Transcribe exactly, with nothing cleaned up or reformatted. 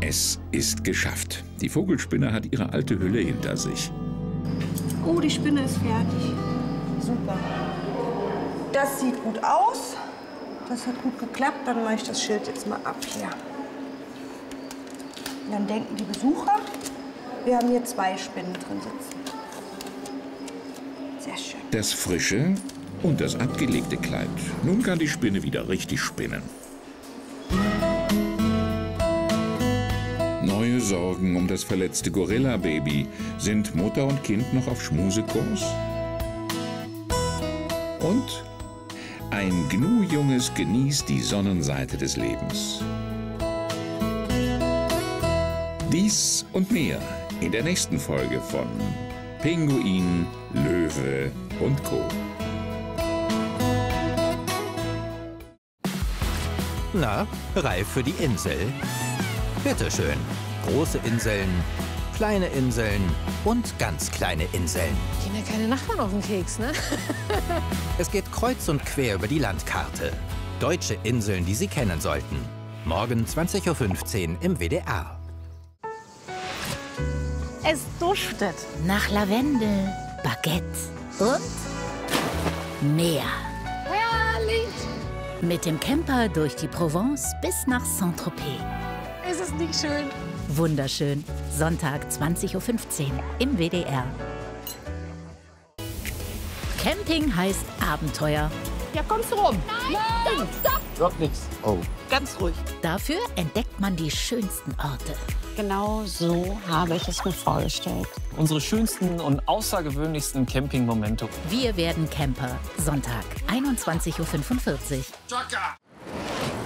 Es ist geschafft. Die Vogelspinne hat ihre alte Hülle hinter sich. Oh, die Spinne ist fertig. Super. Das sieht gut aus. Das hat gut geklappt. Dann mache ich das Schild jetzt mal ab hier. Und dann denken die Besucher, wir haben hier zwei Spinnen drin sitzen. Sehr schön. Das frische und das abgelegte Kleid. Nun kann die Spinne wieder richtig spinnen. Neue Sorgen um das verletzte Gorilla-Baby. Sind Mutter und Kind noch auf Schmusekurs? Und ein Gnu-Junges genießt die Sonnenseite des Lebens. Dies und mehr in der nächsten Folge von Pinguin, Löwe und Co. Na, reif für die Insel? Bitteschön. Große Inseln, kleine Inseln und ganz kleine Inseln. Gehen ja keine Nachbarn auf den Keks, ne? Es geht kreuz und quer über die Landkarte. Deutsche Inseln, die Sie kennen sollten. Morgen zwanzig Uhr fünfzehn im W D R. Es duftet. Nach Lavendel, Baguette und Meer. Herrlich. Mit dem Camper durch die Provence bis nach Saint-Tropez. Ist es nicht schön? Wunderschön. Sonntag zwanzig Uhr fünfzehn im W D R. Camping heißt Abenteuer. Ja, kommst du rum? Nein! Stopp, stopp! Doch nichts. Oh. Ganz ruhig. Dafür entdeckt man die schönsten Orte. Genau so habe ich es mir vorgestellt. Unsere schönsten und außergewöhnlichsten Campingmomente. Wir werden Camper. Sonntag, einundzwanzig Uhr fünfundvierzig. Chaka!